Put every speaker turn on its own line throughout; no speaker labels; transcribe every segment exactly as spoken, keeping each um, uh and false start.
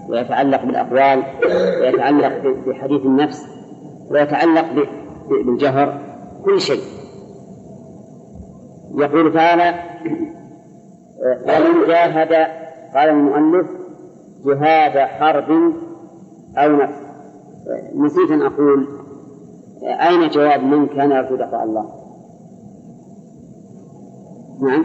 ويتعلق بالأقوال، ويتعلق بحديث النفس، ويتعلق بالجهر، كل شيء. يقول تعالى: ومن جاهد، قال المؤلف: جهاد حرب أو نفس. نسيت أن أقول أين جواب من كان يرجو لقاء الله؟ نعم،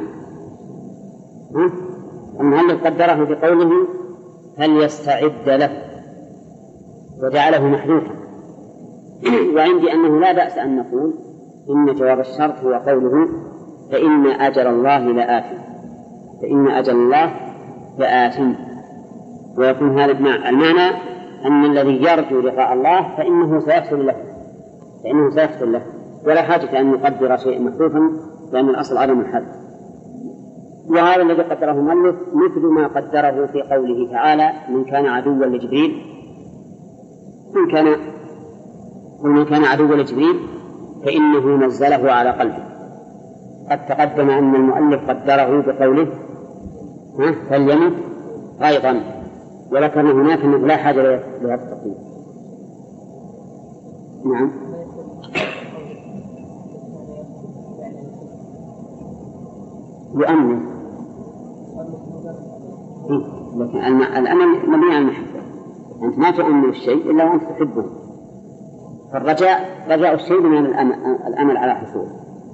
المؤلف قدره بقوله: هل يستعد له، وجعله محذوفا. وعندي أنه لا بأس أن نقول إن جواب الشرط هو قوله: فإن أجل الله لآت، فإن أجل الله لآت. ويكون هذا المعنى أن الذي يرجو لقاء الله فإنه سيحصل له، فإنه سيحصل له، ولا حاجة أن نقدر شيئا محذوفا، لأن الأصل عدم الحذف. وهذا الذي قدره المؤلف مثل ما قدره في قوله تعالى: من كان عدوا لجبريل، من كان ومن كان عدوا لجبريل فإنه نزله على قلبه. قد تقدم أن المؤلف قدره بقوله: فليمت أيضا، ولكن هناك أنه لا حاجة لهذا التقدير. نعم. يؤمن، لكن الأمل مبني على المحبة. أنت ما تؤمن الشيء إلا وأنت تحبه، فالرجاء رجاء الشيء من الأمل على حصوله.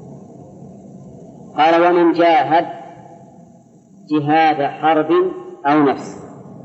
قال: ومن جاهد جهاد حرب أو نفس.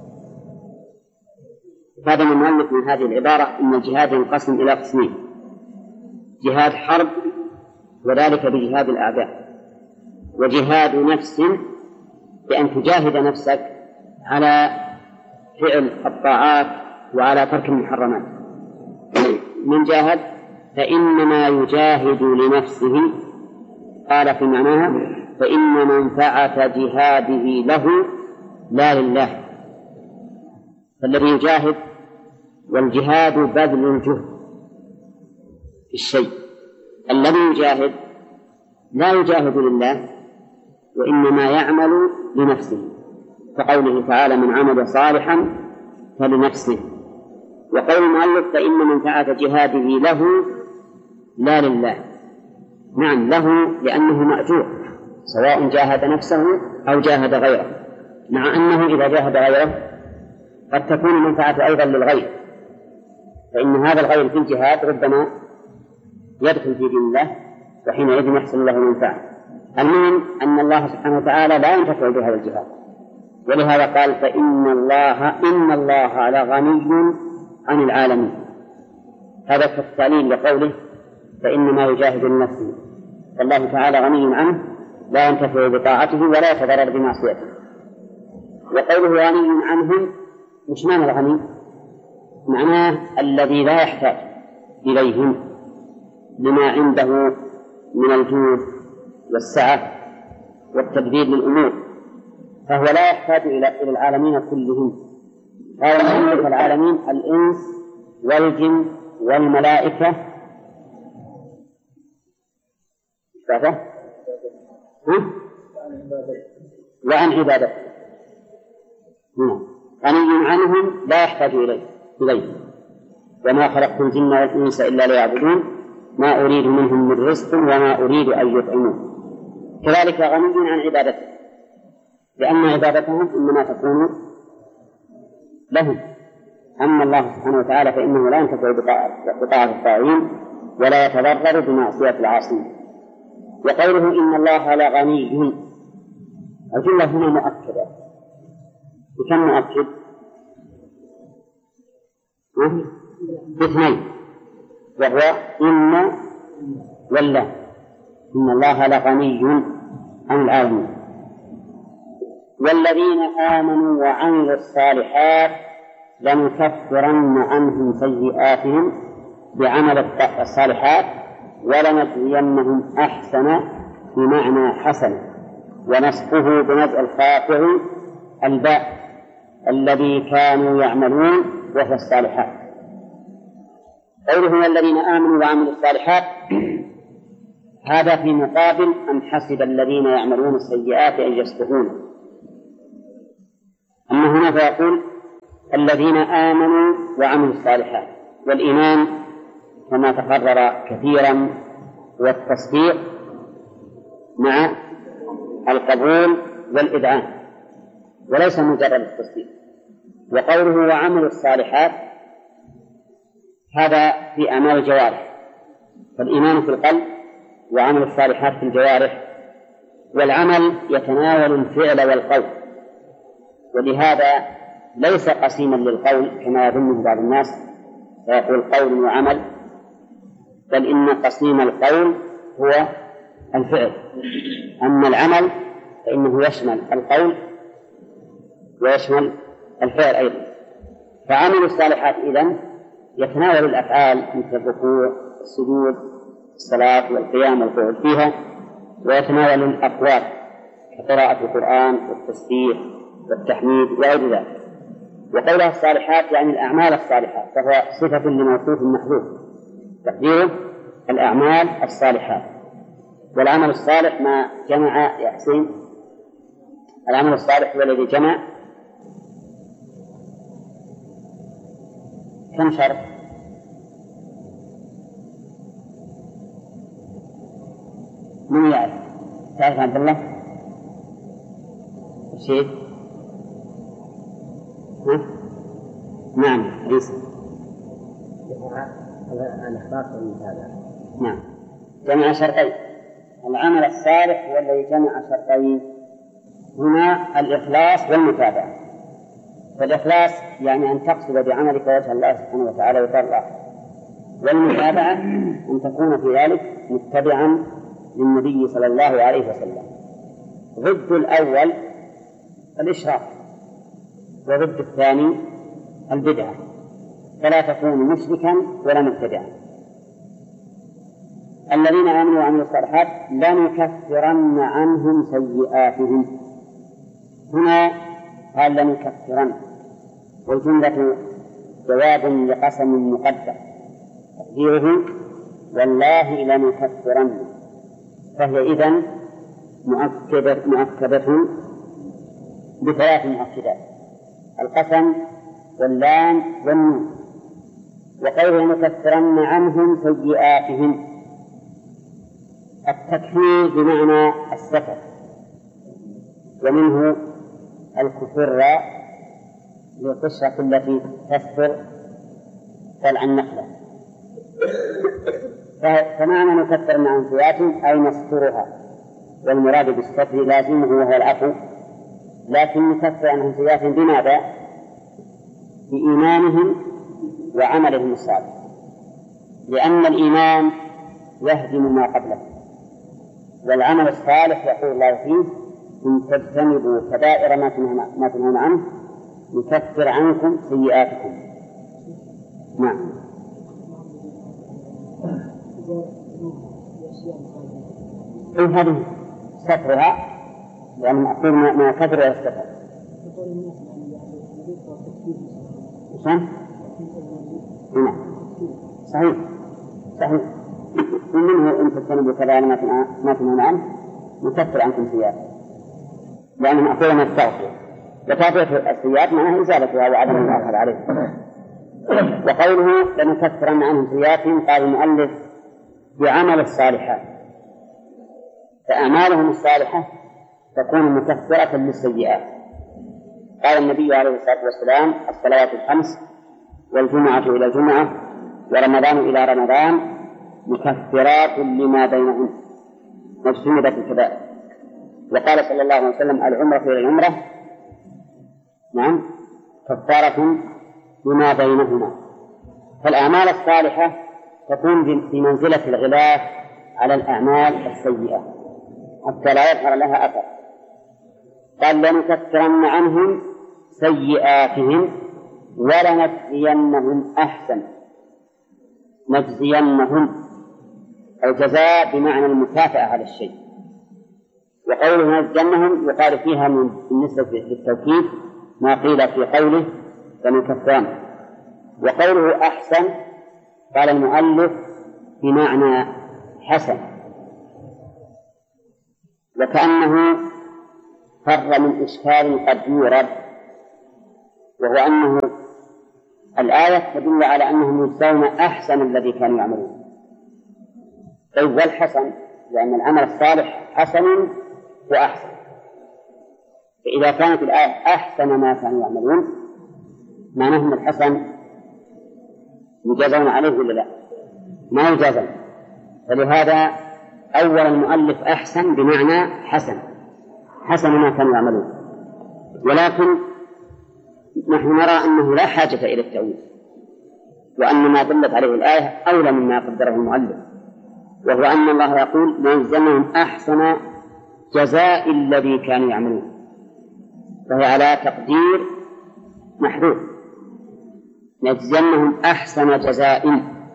هذا المؤلف من هذه العبارة أن الجهاد ينقسم إلى قسمين: جهاد حرب وذلك بجهاد الأعداء، وجهاد نفس بأن تجاهد نفسك على فعل الطاعات وعلى ترك المحرمات. من جاهد فإنما يجاهد لنفسه، قال في معناها: فإن منفعة جهاده له لا لله. فالذي يجاهد، والجهاد بذل الجهد في الشيء، الذي يجاهد لا يجاهد لله وإنما يعمل لنفسه، كقوله تعالى: من عمل صالحا فلنفسه. وقول المؤلف: فإن منفعة جهاده له لا لله. نعم، له لأنه مأجور، سواء جاهد نفسه أو جاهد غيره، مع أنه إذا جاهد غيره قد تكون المنفعة أيضا للغير، فإن هذا الغير في الجهاد ربما يدخل في دين الله، وحينئذ يحصل له منفعة. المهم أن الله سبحانه وتعالى لا ينتفع بهذا الجهاد، ولهذا قال: فإن الله إن الله لغني عن العالمين. هذا كالتعليل لقوله: فإنما يجاهد لنفسه، فالله تعالى غني عنه لا ينتفع بطاعته ولا يتضرر بمعصيته. وقوله غني عنهم، مش معنى الغني؟ معناه الذي لا يحتاج إليهم لما عنده من الجود والسعة والتدبير للأمور، فهو لا يحتاج إلى العالمين كلهم. هذا ملك العالمين الإنس والجن والملائكة وعن عبادته، غني عنهم لا يحتاج إليه إليه وما خلقت الجن والإنس إلا ليعبدون ما أريد منهم من رزق وما أريد أن يطعمون. كذلك غني عن عبادته، لأن عبادتهم إنما تكون لهم. أما الله سبحانه وتعالى فإنه لا ينتفع بطاعة الطاغين ولا يتضرر بمعصية العاصين. وقوله إن الله لغني، الجملة هنا مؤكدة. بكم مؤكد؟ باثنين، وهو إن ولا. إن الله لغني عن العالمين. والذين آمنوا وعملوا الصالحات لنكفرن عنهم سيئاتهم بعمل الصالحات ولنجزينهم أحسن بمعنى حسن، ونصفه بنزع الخافع الباء الذي كانوا يعملون وهو الصالحات. قوله الذين آمنوا وعملوا الصالحات هذا في مقابل أم حسب الذين يعملون السيئات أن يسبقون. أما هنا فيقول الذين آمنوا وعملوا الصالحات. والإيمان كما تقرر كثيرا هو التصديق مع القبول والإذعان وليس مجرد التصديق. وقوله وعملوا الصالحات هذا في أعمال الجوارح، فالإيمان في القلب وعمل الصالحات في الجوارح. والعمل يتناول الفعل والقول، ولهذا ليس قسيما للقول كما يظنه بعض الناس فيقول قول وعمل، بل إن قسيم القول هو الفعل، أما العمل فإنه يشمل القول ويشمل الفعل أيضا. فعمل الصالحات إذن يتناول الأفعال مثل الركوع السجود الصلاة والقيام والقعود فيها، ويتناول الأقوال كقراءة القرآن والتسبيح والتحميد وغير ذلك. وقولها الصالحات يعني الأعمال الصالحات، فهو صفة لموصوف محذوف تقديره الأعمال الصالحات. والعمل الصالح ما جمع يا حسين، العمل الصالح هو الذي جمع كم شرط؟ من يعرف؟ تعرف عبد الله؟ الشيخ؟ ها؟ نعم عيسى.
الإخلاص والمتابعة.
نعم جمع شرطين. العمل الصالح هو الذي جمع شرطين هنا، الإخلاص والمتابعة. فالإخلاص يعني أن تقصد بعملك وجه الله سبحانه وتعالى وترضى، والمتابعة أن تكون في ذلك متبعا للنبي صلى الله عليه وسلم. ضد الأول الإشراك، وضد الثاني البدعة، فلا تكون مشركا ولا مبتدعا. الذين آمنوا وعملوا الصالحات لنكفرن عنهم سيئاتهم. هنا قال لنكفرن، والجملة جواب لقسم مقدر تقديره والله لنكفرن، فهي إذن مؤكدة مؤكدة بثلاث مؤكدات: القسم واللام والنون. وقوله لنكفرن عنهم سيئاتهم، التكفير بمعنى الستر، ومنه الكفر للقشرة التي تستر طلع النخلة. فمعنى نكفر عن سيئاتهم أي نسترها، والمراد بالستر لازمه وهو العفو، لكن نكفر عنهم سيئاتهم بماذا؟ بإيمانهم وعملهم الصالح، لأن الإيمان يهدم ما قبله، والعمل الصالح يقول الله فيه إن تجتنبوا كبائر ما تنهون عنه نكفر عنكم سيئاتكم. نعم. إن هذه سترها لأن مأخوذ ما كثر ويستفر. نعم صحيح صحيح. ومنه إن تجتنبوا كبائر ما تنهون عنه نكفر عنكم سيئاتكم، لأنه مأخوذ ما التغفير، وتغفير السيئات معناها إزالتها وعدم الأخذ عليه. وقوله لنكفرن عنهم سيئاتهم قال المؤلف بعمل الصالحات، فأعمالهم الصالحة تكون مكفرة للسيئات. قال النبي عليه الصلاة والسلام الصلوات الخمس والجمعة إلى الجمعة ورمضان إلى رمضان مكفرات لما بينهم واجتنبت الكبائر. وقال صلى الله عليه وسلم العمرة إلى العمرة نعم كفارة لما بينهما. فالأعمال الصالحة تكون في منزلة الغلاف على الأعمال السيئة حتى لا يظهر لها أثر. قال لنكفرن عنهم سيئاتهم ولنجزينهم أحسن. نجزينهم الجزاء بمعنى المكافأة على الشيء. وقوله نجزينهم يقال فيها من بالنسبة للتوكيد ما قيل في قوله لنكفرن. وقوله أحسن قال المؤلف بمعنى حسن، وكأنه فر من إشكال قد يورد، وهو أنه الآية تدل على أنهم يجزون أحسن الذي كانوا يعملون. طيب والحسن، لأن العمل الصالح حسن وأحسن، فإذا كانت الآية أحسن ما كانوا يعملون معناه أن الحسن يجازون عليه ولا لا؟ ما يجازون. فلهذا أول المؤلف أحسن بمعنى حسن، حسن ما كانوا يعملون. ولكن نحن نرى أنه لا حاجة إلى التأويل، وأن ما دلت عليه الآية أولى مما قدره المؤلف، وهو أن الله يقول لنجزينهم أحسن جزاء الذي كانوا يعملون، فهي على تقدير محذوف، نجزينهم أحسن جزاء.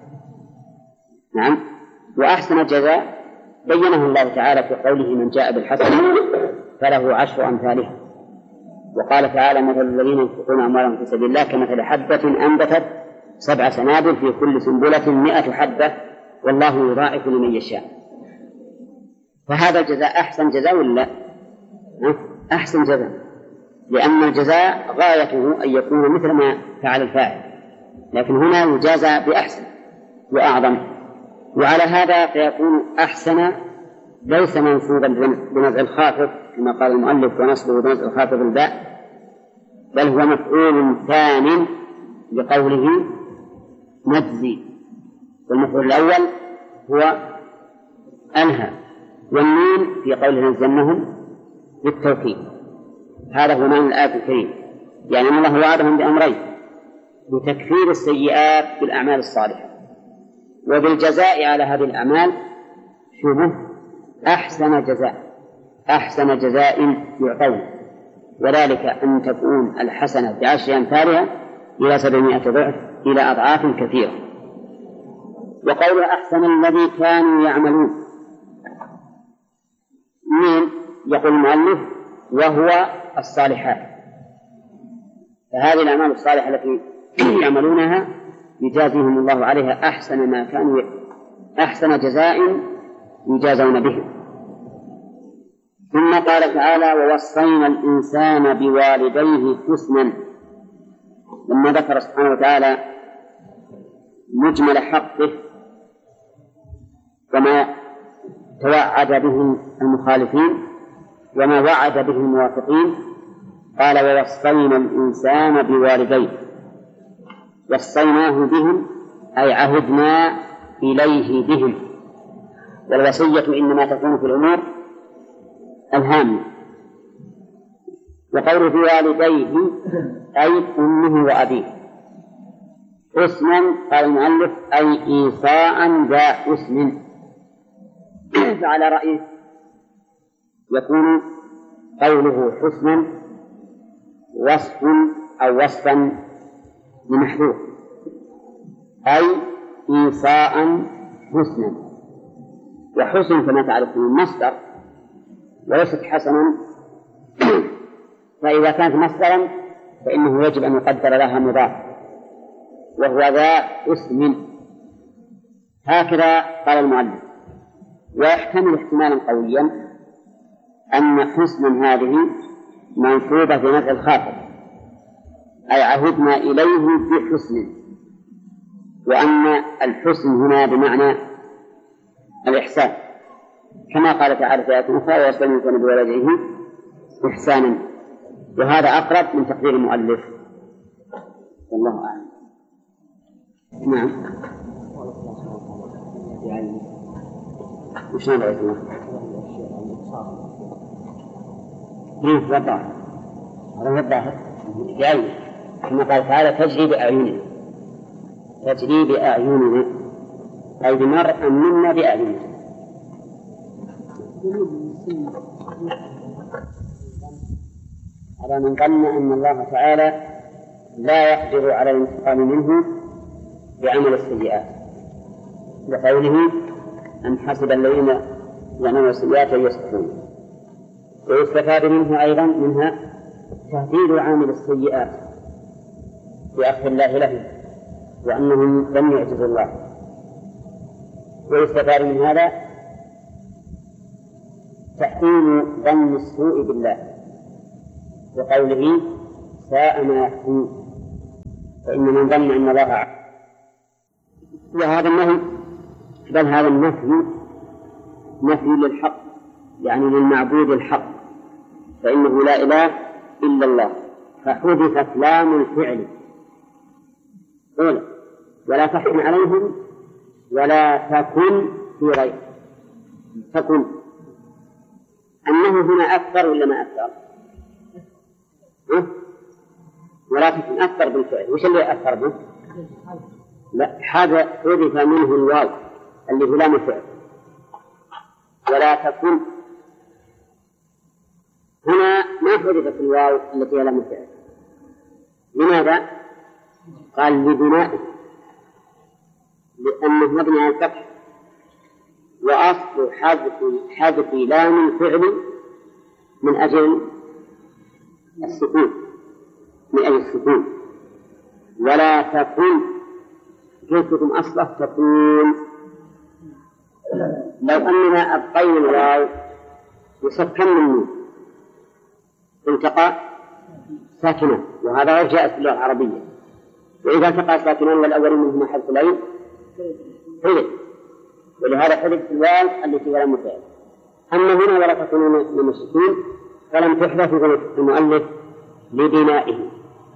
نعم. وأحسن جزاء بينه الله تعالى في قوله من جاء بالحسنة فله عشر أمثالها. وقال تعالى مثل الذين ينفقون أموالهم في سبيل الله كمثل حبة أنبتت سبع سنابل في كل سنبلة مئة حبة والله يضاعف لمن يشاء. فهذا الجزاء أحسن جزاء ولا أحسن جزاء؟ لأن الجزاء غايته أن يكون مثل ما فعل الفاعل، لكن هنا يجازى بأحسن وأعظم. وعلى هذا فيكون أحسن ليس منصوبا بنزع الخافض كما قال المؤلف ونصبه بنزع الخافض الباء، بل هو مفعول ثان لقوله نجزي، والمفعول الأول هو أنهى، والنون في قوله نجزينهم بالتوكيد. هذا هو معنى الآية الكريمة، يعني أن الله وعدهم بأمرين: بتكفير السيئات بالأعمال الصالحة، وبالجزاء على هذه الأعمال شبه أحسن جزاء، أحسن جزاء يعطون، وذلك أن تكون الحسنة بعشر أمثالها إلى سبعمائة ضعف إلى أضعاف كثيرة. وقول أحسن الذي كانوا يعملون، من يقول المؤلف وهو الصالحات، فهذه الأعمال الصالحة التي يعملونها يجازيهم الله عليها أحسن ما كانوا أحسن جزاء يجازون به. ثم قال تعالى ووصينا الإنسان بوالديه حسنا، لما ذكر سبحانه وتعالى مجمل حقه وما توعد به المخالفين وما وعد به الموافقين، قال ووصينا الإنسان بوالديه. وصيناه بهم أي عهدنا إليه بهم، والوصية إنما تكون في الأمور الهامة. وقوله بوالديه أي أمه وأبيه. حسنا قال المؤلف أي إيصاء ذا حسن، فعلى رأيه يكون قوله حسنا وصف أو وصفا لمحذوف، أي إيصاء حسنا. وحسن كما تعرفون مصدر، وليست حسنا، فإذا كانت مصدرا فإنه يجب أن يقدر لها مضاف، وهو ذا اسم. هكذا قال المؤلف. ويحتمل احتمالا قويا أن حسنا هذه منصوبة بنزع الخافض، أي عهدنا إليه بحسن، وأن الحسن هنا بمعنى الإحسان، كما قال تعالى في آية أخرى ووصينا الإنسان بوالديه إحسانا. وهذا أقرب من تقدير المؤلف، والله أعلم. نعم. وش نبغى يسمع؟ كيف وضع؟ هذا وضع يعني كما قال تعالى تجري بأعيننا، تجري بأعيننا أي بمرء منا بأعيننا. على من ظن أن الله تعالى لا يقدر على الانتقام منه بعمل السيئات، بقوله أن حسب الذين يعملون السيئات يسقطون. ويستفاد منه أيضا منها تهديد عامل السيئات بأخذ الله له وأنهم لم يعجزوا الله. ويستفاد من هذا تحكيم ظن السوء بالله، وقوله ساء ما يحكمون، فإن من ظن أن الله أعلم. وهذا النهي بل هذا النفي نفي للحق، يعني للمعبود الحق، فإنه لا إله إلا الله، فحذفت لام الفعل ولا تحكم عليهم ولا تكن في غير تكن. أنه هنا أكثر ولا ما أكثر؟ أه؟ ولا تكن أكثر بالفعل. وش اللي أكثر به؟ لا، هذا حذف منه الواو اللي هو لام الفعل. ولا تكن هنا ما حذفت الواو التي هي لام الفعل. لماذا؟ قال لبنائه، لأنه مبني على الفتح، وأصل حذف حذف لام الفعل من أجل السكون، من أجل السكون. ولا تكن جئتكم أصله تكون. لو أننا أبقينا الواو وسكننا النون التقى ساكنا، وهذا جاء في اللغة العربية. وإذا التقى ساكنا والأول منهما حذف العين حذف، ولهذا حذف الواو التي ولا مفعل. أما هنا ولا تكونون من السكون فلم تحذف المؤلف لبنائه.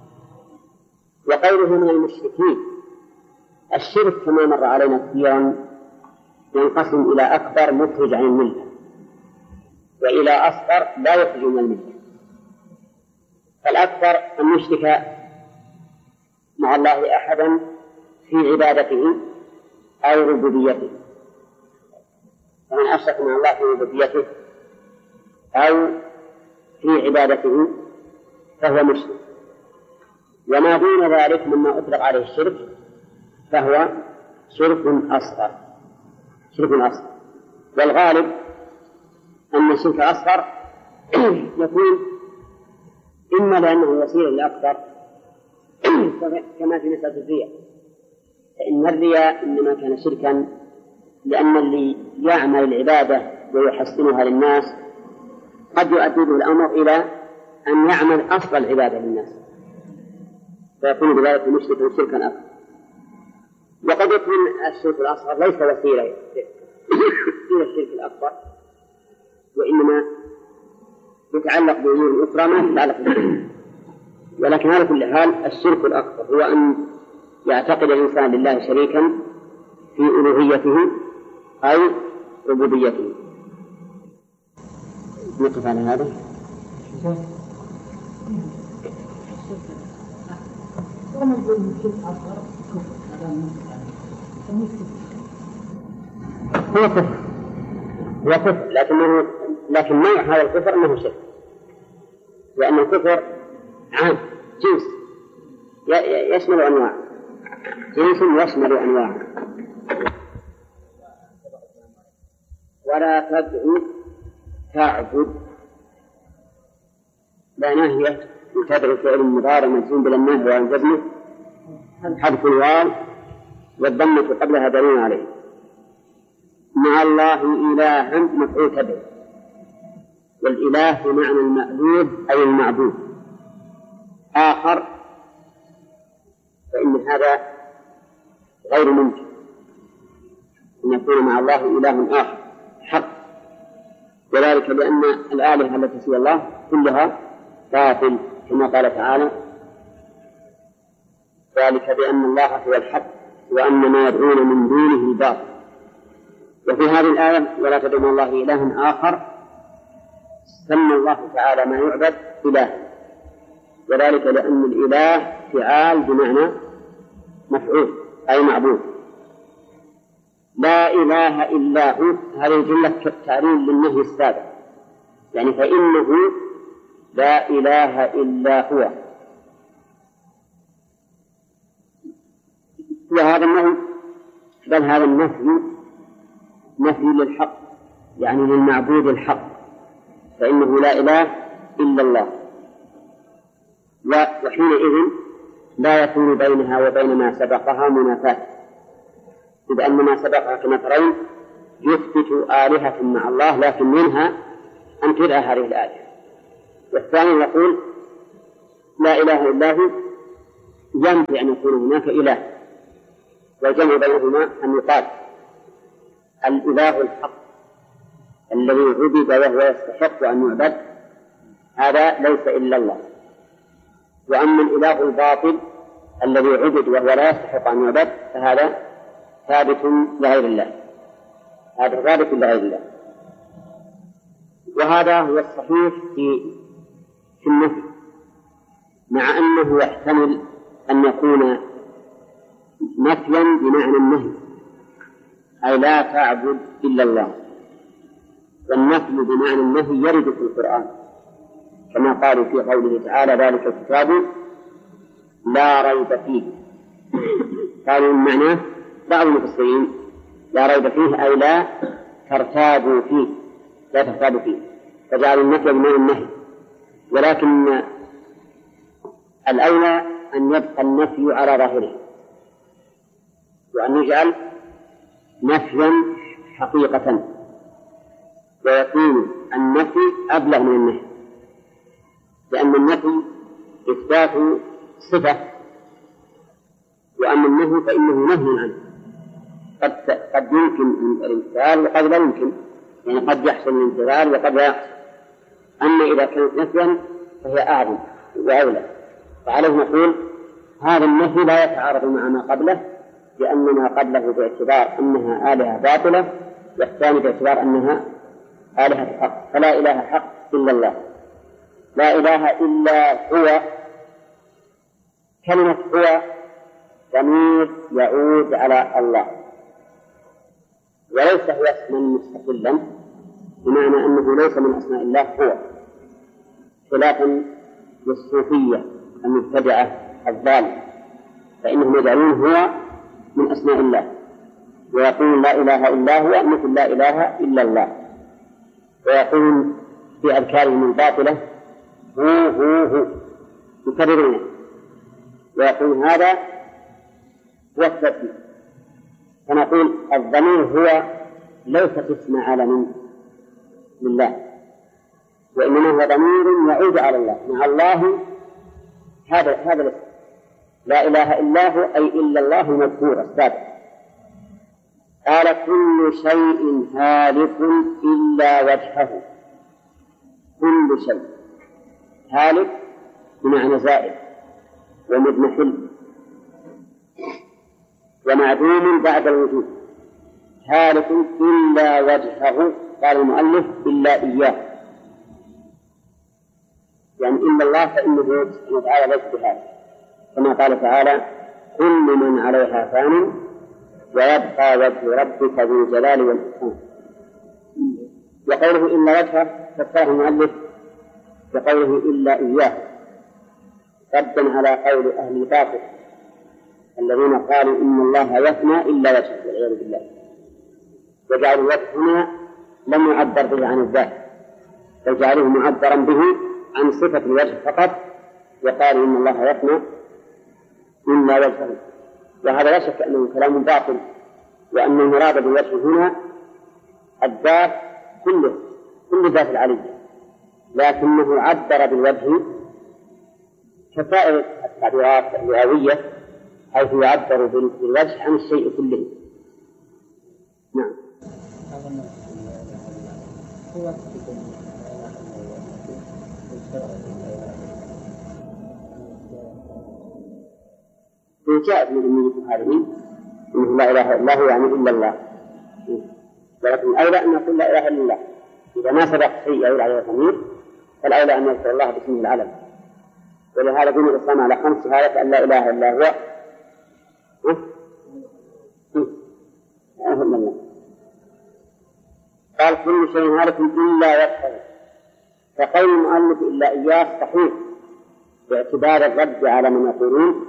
وقوله من المشركين، الشرك كما مر علينا كثيرا ينقسم إلى أكبر مخرج عن الملة، وإلى أصغر لا يخرج من الملة. فالأكبر أن يشرك مع الله أحدا في عبادته أو ربوبيته، فمن أشرك مع الله في ربوبيته أو في عبادته فهو مشرك. وما دون ذلك مما أطلق عليه الشرك فهو شرك أصغر، شرك أصغر. والغالب أن الشرك الأصغر يكون إما لأنه وسيلة لأكثر كما في مسألة الرياء، فإن الرياء إنما كان شركا لأن اللي يعمل العبادة ويحسنها للناس قد يؤدي به الأمر إلى أن يعمل أصل العبادة للناس، فيكون بذلك مشركا شركا أكثر. وقد يكون الشرك الأصغر ليس وسيلة إلى الشرك الأكبر، وإنما يتعلق بأمور أخرى ما تتعلق بالشرك. ولكن على كل حال الشرك الأكبر هو أن يعتقد الإنسان لله شريكا في ألوهيته أو ربوبيته. نقف على هذا. هو كفر، هو كفر، لكنه لكن ما هذا الكفر أنه شرك، لأن الكفر عام جنس يشمل أنواع، جنس يشمل أنواع. ولا تدعو تعبد، لا ناهية تدعو فعل مضارع مجزوم بالنهي وعن جزمه، حذف الواو والضمة قبلها دليل عليه. مع الله إلها مفعول تدعو، والإله بمعنى المألوه أي المعبود آخر، فإن هذا غير ممكن أن يكون مع الله إله آخر حق، وذلك لأن الآلهة التي سوى الله كلها باطل، كما قال تعالى: ذلك بأن الله هو الحق وأن ما يدعون من دونه الباطل. وفي هذه الآية ولا تدعوا مع الله إلها آخر سمى الله تعالى ما يعبد إله، وذلك لأن الإله فعال بمعنى مفعول أي معبود. لا إله إلا هو، هذه الجملة تعليل للنهي السابق، يعني فإنه لا إله إلا هو. وهذا النهي بل هذا النفي نفي للحق، يعني للمعبود الحق، فإنه لا إله إلا الله. وحينئذ لا يكون بينها وبين ما سبقها منافاة، إذ أن ما سبقها كما ترون يثبت آلهة مع الله، لكن منها أن تدعى هذه الآلهة. والثاني يقول لا إله إلا هو ينفي أن يكون هناك إله، والجمع بينهما أن يقال الإله الحق الذي عبد وهو يستحق أن يعبد هذا ليس إلا الله، وأما الإله الباطل الذي عبد وهو لا يستحق أن يعبد فهذا ثابت لغير الله، هذا ثابت لغير الله. وهذا هو الصحيح في في النفي، مع أنه يحتمل أن يكون نفيا بمعنى النهي، أي لا تعبد إلا الله، والنفي بمعنى النهي يرد في القرآن كما قالوا في قوله تعالى ذلك الكتاب لا ريب فيه. قالوا معناه بعض المفسرين لا ريب فيه أي لا ترتابوا فيه، لا ترتابوا فيه، فجعلوا النفي بمعنى النهي. ولكن الأولى أن يبقى النفي على ظاهره، وأن يجعل نفيا حقيقة، ويكون النفي أبلغ من النهي، لأن النفي إثبات صفة، وأما النهي فإنه نهي عنه. قد قد يمكن الامتثال وقد لا يمكن، يعني قد يحصل الامتثال وقد لا يحصل. أما إذا كانت نفيا فهي أعظم وأولى، فعليه نقول هذا النفي لا يتعارض مع ما قبله، لأن ما قبله باعتبار أنها آلهة باطلة، والثاني باعتبار أنها آلهة حق، فلا إله حق إلا الله، لا إله إلا هو. كلمة هو ضمير يعود على الله، وليس هو اسما مستقلا، بمعنى أنه ليس من أسماء الله هو، خلافا للصوفية المبتدعة الضالة، فإنهم يجعلون هو من أسماء الله، ويقولون لا إله إلا هو مثل لا إله إلا الله، ويقولون في أذكارهم الباطلة هو هو هو يكررونه، ويقولون هذا هو الترتيب. فنقول الضمير هو ليس اسم علم لله، وإنما هو ضمير يعود على الله، مع الله هذا هذا الاسم لا إله إلا هو، أي إلا الله المذكور السابق. قال كل شيء هالك إلا وجهه، كل شيء هالك بمعنى زائد ومضمحل ومعدوم بعد الوجود، هالك إلا وجهه، قال المؤلف إلا إياه، يعني إلا الله فإنه سبحانه وتعالى ليس بهذا، كما قال تعالى كل من عليها فان ويبقى وجه ربك ذو الجلال والإكرام. وقوله إلا وجهه فسره المؤلف بقوله إلا إياه، ردا على قول أهل الباطل الذين قالوا إن الله يفنى إلا وجهه والعياذ بالله، وجعلوا الوجه هنا لم يعبر به عن الذات، بل جعلوه معبرا به عن صفة الوجه فقط، وقالوا إن الله يفنى إلا وجهه. وهذا لا شك أنه كلام باطل، وأن المراد بالوجه هنا الذات كله، كل ذات العلية، لكنه عبر بالوجه كسائر التعبيرات اللغوية، حيث يعبر بالوجه عن الشيء كله. نعم. جاءت من أمية هذه إنه لا إله إلا هو يعني إلا الله، ولكن الأولى أن يقول لا إله إلا الله. إذا ما سبق شيء يعود على الضمير فالأولى أن يذكر الله باسمه العلم. ولهذا دين الإسلام على خمس شهادة أن لا إله إلا هو قال كل شيء هالك إلا وجهه. فقول المؤلف إلا إياه صحيح باعتبار الرد على من يقولون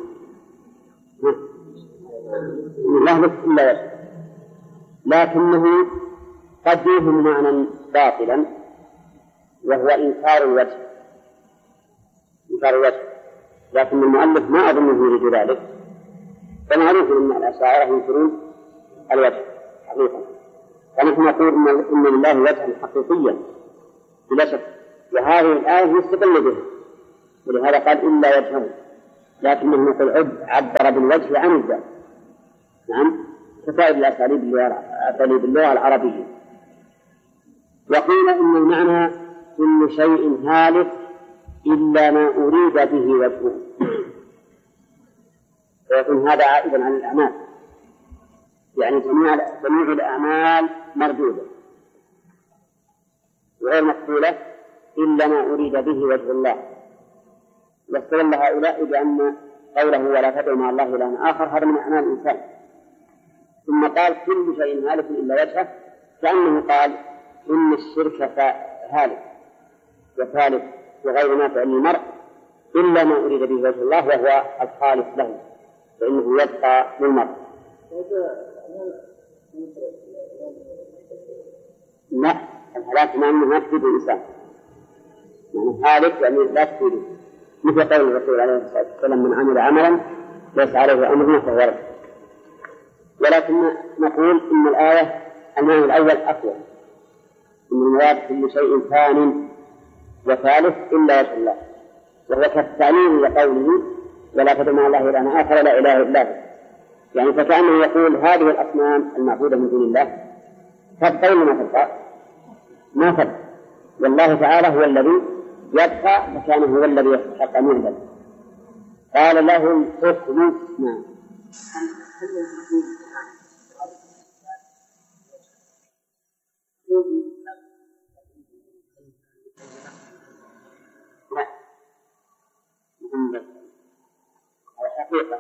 يهلك إلا وجهه، لكنه قد يوهم معنى باطلا وهو إنكار الوجه، إنكار الوجه، لكن المؤلف ما أظنه يريد ذلك، فمعروف أن الأشاعرة ينكرون الوجه حقيقة، فنحن نقول إن لله وجها حقيقيا بلا شك، وهذه الآية مستقلة بها، ولهذا قال إلا وجهه، لكنه يقول عبر بالوجه عن الذات. نعم، كسائر الأساليب أساليب اللغة العربية. وقيل إن المعنى كل شيء هالك إلا ما أريد به وجهه، ويكون هذا عائدا عن الأعمال، يعني جميع جميع الأعمال مردودة وغير مقبولة إلا ما أريد به وجه الله. واستدل هؤلاء بأن قوله ولا تدعوا مع الله إلها آخر هذا من أعمال الإنسان، ثم قال كل شيء هالك إلا وجهه، كأنه قال إن الشرك هالك وثالث وغير نافع للمرء إلا ما أريد به وجه الله وهو الخالص له، فإنه يبقى للمرء. لا، الهلاك ما أنه ما تفيد الإنسان، يعني هالك يعني لا تفيده، مثل قول الرسول عليه الصلاة والسلام من عمل عملا ليس عليه أمرنا فهو رد. ولكن نقول إن الآية المعنى الأول أقوى، إن المراد كل شيء ثان وثالث إلا وجه الله، وهو كالتعليم لقوله ولا تدعوا مع الله إلها آخر لا إله إلا هو، يعني فكأنه يقول هذه الأصنام المعبودة من دون الله تبقى ولا ما تبقى؟ ما تبقى، والله تعالى هو الذي يبقى فكان هو الذي يستحق أن يعبد. قال له الحكم. نعم. الحقيقة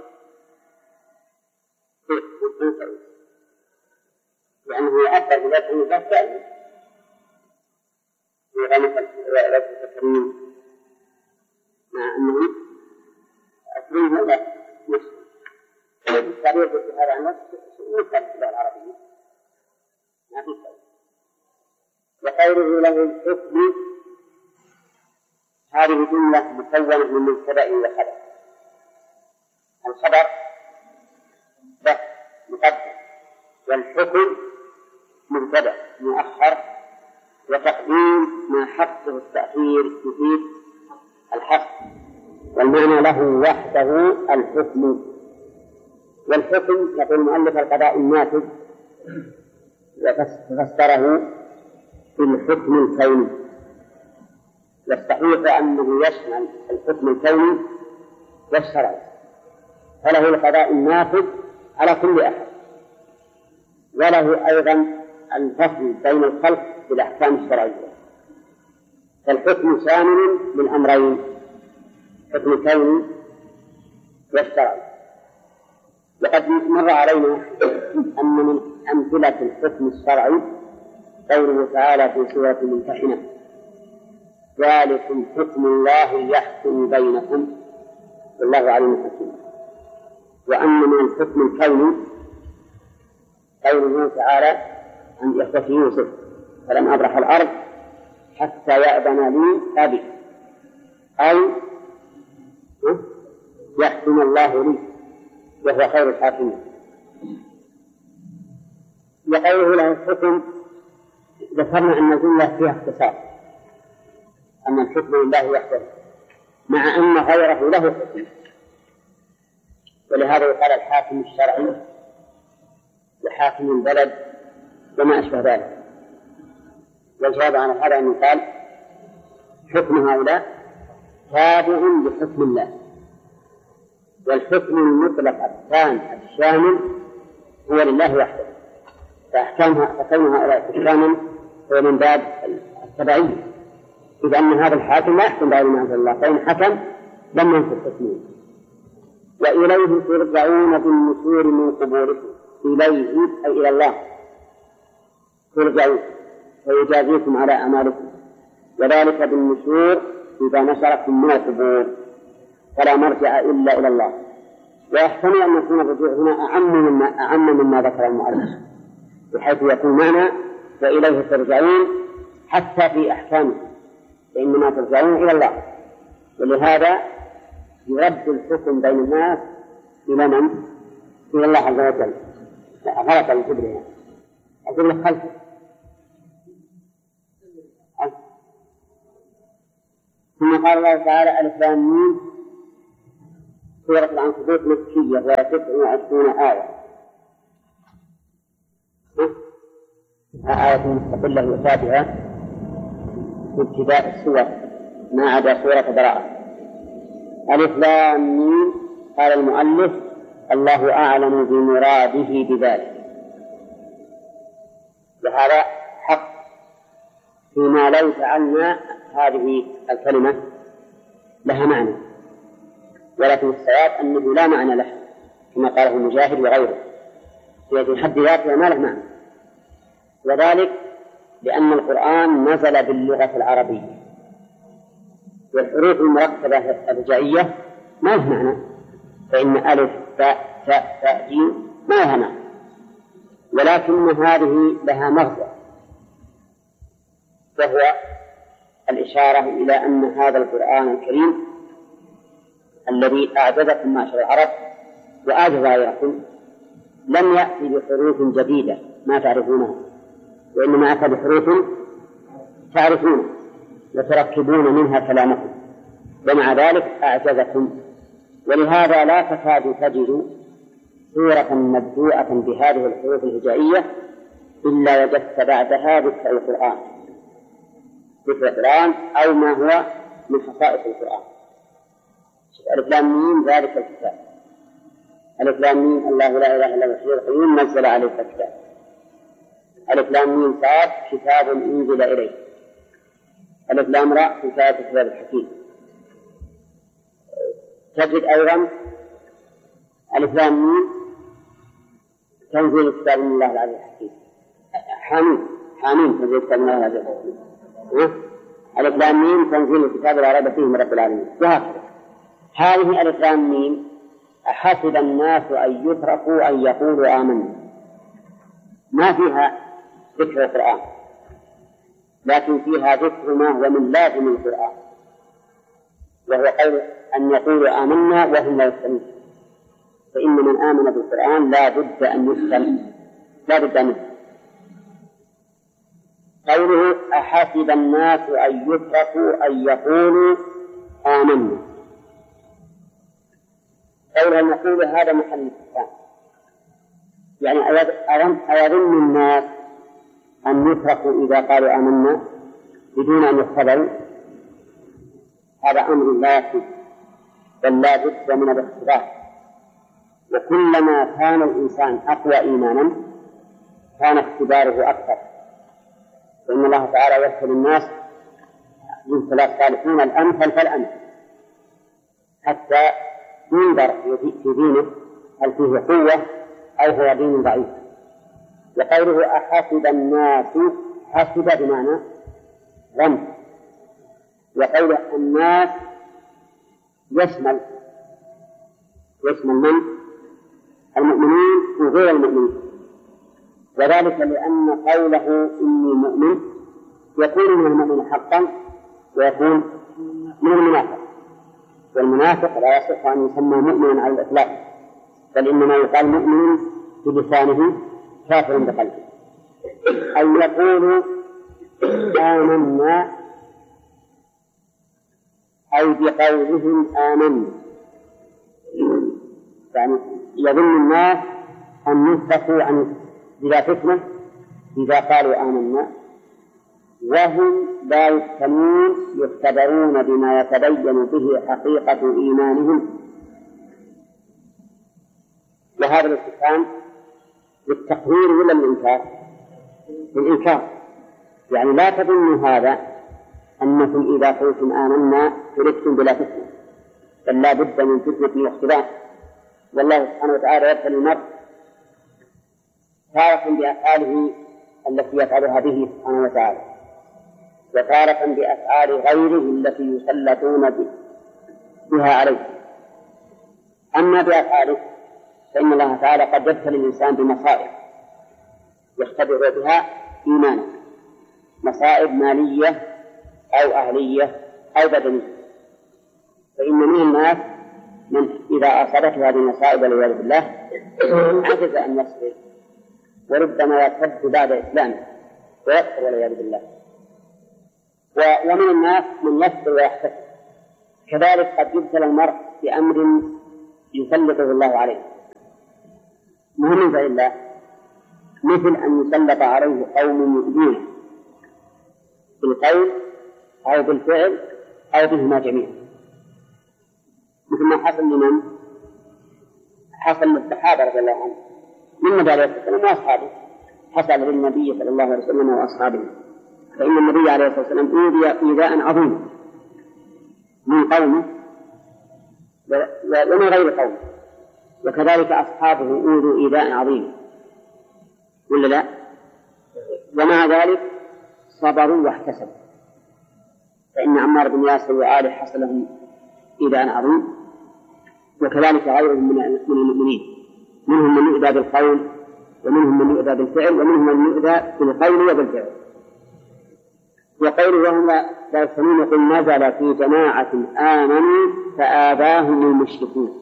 لأنه يعبر بذاته ذات فعل في غمة التكريم، مع أنه التكريم هو نفسه التعبير بهذا عن نفسه مثل اللغة العربية ما في شيء. وقوله له الحكم هذه جملة مكونة من مبتدأ وخبر. الخبر بس مقدم، والحكم مبتدأ مؤخر، وتقديم ما حقه التأخير يفيد الحق، والمعنى له وحده الحكم. والحكم يقول المؤلف القضاء النافذ، وفسره بالحكم الكوني، يستحيل أنه يشمل الحكم الكوني والشرعي، فله القضاء النافذ على كل أحد، وله أيضا الفصل بين الخلق بالأحكام الشرعية. فالحكم شامل للأمرين، حكم الكوني والشرعي. وقد مر علينا أن من أمثلة الحكم الشرعي قوله تعالى في سورة الممتحنة ذلكم حكم الله يحكم بينكم والله عليم حكيم. وأن من الحكم الكوني قوله تعالى عن إخوة يوسف فلم أبرح الأرض حتى يأذن لي أبي، أي يحكم الله لي وهو خير الحاكمين. وقوله له الحكم ذكرنا أن الجملة فيها اختصار، أن الحكم لله وحده مع أن غيره له حكم، ولهذا يقال الحاكم الشرعي وحاكم البلد وما أشبه ذلك. والجواب عن هذا أن يقال حكم هؤلاء تابع لحكم الله، والحكم المطلق التام الشامل هو لله وحده، فأحكامها فكون هؤلاء حكاما هو من باب التبعية، إذ أن هذا الحاكم لا يحكم بغير ما أنزل الله، فإن حكم لم ينفذ حكمه. وإليه ترجعون بالنشور من قبوركم، إليه أي إلى الله ترجعون ويجازيكم على أعمالكم، وذلك بالنشور إذا نشركم من القبور فلا مرجع إلا إلى الله. ويحتمل أن يكون الرجوع هنا أعم مما أعم مما ذكر المؤلف، بحيث يكون معنى وإليه ترجعون حتى في أحكامه، فإنما ترجعون إلى الله. ولهذا يرد الحكم بين الناس إلى من؟ إلى الله عز وجل. غلط الكبر، الكبر خلفه. ثم قال الله تعالى ألف لام ميم سورة العنكبوت مكية وهي تسع وعشرون آية، آية مستقلة يؤتى في ابتداء السور ما عدا سورة براءة. ألف لام ميم. قال المؤلف: الله أعلم بمراده بذلك. وهذا حق فيما لو جعلنا هذه الكلمة لها معنى، ولكن الصواب أنه لا معنى له كما قاله مجاهد وغيره، في حد ذاتها ما له معنى، وذلك لأن القرآن نزل باللغة العربية، والحروف المركبة الهجائية ما له معنى، فإن ألف باء تاء تاء جيم ما لها معنى، ولكن هذه لها مغزى، وهو الإشارة إلى أن هذا القرآن الكريم الذي أعجزكم معشر العرب وأعجز غيركم لم يأتي بحروف جديدة ما تعرفونها، وإنما أتى بحروف تعرفونها وتركبون منها كلامكم، ومع ذلك أعجزكم. ولهذا لا تكاد تجد سورة مبدوءة بهذه الحروف الهجائية إلا وجدت بعدها ذكر القرآن ذكر القرآن أو ما هو من خصائص القرآن. ألف لام ميم ذلك الكتاب. ألف لام ميم الله لا إله إلا هو الحي القيوم نزل عليك الكتاب. ألف لام ميم صاد كتاب أنزل إليك. ألف لام راء حكاية الكتاب الحكيم. تجد أيضا ألف لام ميم تنزيل كتاب من الله العزيز الحكيم. حامين حامين تنزيل كتاب من الله العزيز الحكيم. ألف لام ميم تنزيل الكتاب لا ريب فيه من رب العالمين. وهكذا هذه ألف لام ميم أحسب الناس أن يتركوا أن يقولوا آمنا، ما فيها ذكر القرآن، لكن فيها ذكر ما هو من لازم القرآن، وهو قول أن يقولوا آمنا وهم لا يفتنون، فإن من آمن بالقرآن لا بد أن يفتن، لا بد أن يفتن. قوله أحسب الناس أن يتركوا أن يقولوا آمنا، قوله أن يقول هذا محل الاستفهام، يعني أيظن الناس أن يتركوا إذا قالوا آمنا بدون أن يختبروا؟ هذا أمر لا يكفي، بل لا بد من الاختبار، وكلما كان الإنسان أقوى إيمانا كان اختباره أكثر، فإن الله تعالى يرسل الناس من ثلاث صالحين الأمثل فالأمثل حتى ينظر في دينه هل فيه قوة أو هو دين ضعيف. وقوله أحسب الناس حسب بمعنى ظن، وقوله الناس يشمل يشمل من المؤمنين وغير المؤمنين، وذلك لأن قوله إني مؤمن يكون من المؤمن حقا ويكون من المنافق، والمنافق لا يصح أن يسمى مؤمنا على الإطلاق، بل إنما يقال مؤمن بلسانه كافر بقلبه. أن يقولوا آمنا أي بقولهم آمنا، يعني يظن الناس أن يتقوا عن بلا فتنة إذا قالوا آمنا، وهم لا يفتنون يختبرون بما يتبين به حقيقة إيمانهم. وهذا الاستفهام للتقرير ولا للإنكار؟ للإنكار، يعني لا تظنوا هذا أنكم إذا قلتم آمنا تركتم بلا فتنة، بل لا بد من فتنة واختبار. والله سبحانه وتعالى يبتلي المرء تارة بأفعاله التي يفعلها به سبحانه وتعالى، وتارة بأفعال غيره التي يسلطون بها عليه. أما بأفعاله فإن الله تعالى قد يبتلي الإنسان بمصائب يختبر بها إيمانه، مصائب مالية أو أهلية أو بدنية، فإن من الناس من إذا أصابته هذه المصائب والعياذ بالله عجز أن يصبر، وربما يرتد بعد إسلامه ويكفر والعياذ بالله. ومن الناس من يصبر ويحتسب، كذلك قد يبتلى المرء بأمر يسلطه الله عليه، ما هو من فعل الله، مثل أن يسلط عليه قوم يؤذونه بالقول أو بالفعل أو بهما جميعا، مثل ما حصل لمن حصل للصحابة رضي الله عنهم من النبي عليه الصلاة والسلام وأصحابه، حصل للنبي صلى الله عليه وسلم وأصحابه، فإن النبي عليه الصلاة والسلام أوذي إيذاء عظيما من قومه ومن غير قومه، وكذلك أصحابه أوذوا إيذاء عظيما ولا لا؟ ومع ذلك صبروا واحتسبوا، فإن عمار بن ياسر وآله حصل لهم إيذاء عظيم، وكذلك غيرهم من المؤمنين، منهم من يؤذى بالقول ومنهم من يؤذى بالفعل ومنهم من يؤذى بالقول وبالفعل. وقوله وهم لا يفهمون يقول نزل في جماعة آمنوا فآذاهم المشركون.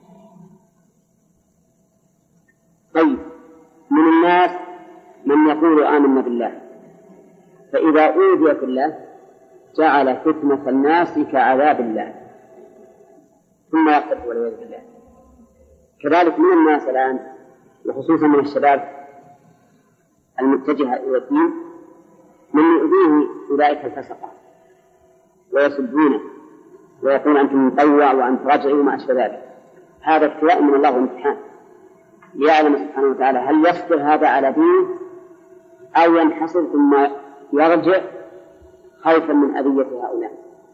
طيب، من الناس من يقول آمنا بالله، فإذا أوذي في الله جعل فتنة الناس كعذاب الله ثم يقتل والعياذ بالله. كذلك من الناس الآن وخصوصا من الشباب المتجهة إلى الدين من يؤذيه أولئك الفسقة ويسبونه ويقول أنتم مطوع وأنتم رجعوا وما أشبه ذلك. هذا ابتلاء من الله وامتحان ليعلم سبحانه وتعالى هل يصبر هذا على دينه أو ينحصر ثم يرجع خوفا من أذية هؤلاء.